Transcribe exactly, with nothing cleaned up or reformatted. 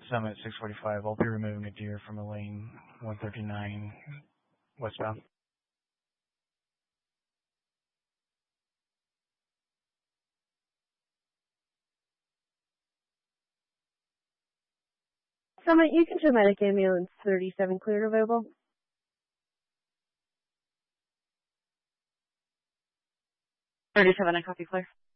Summit six forty-five. I'll be removing a deer from a lane one thirty-nine westbound. Summit, you can show medic ambulance thirty-seven cleared available. thirty-seven, I copy clear.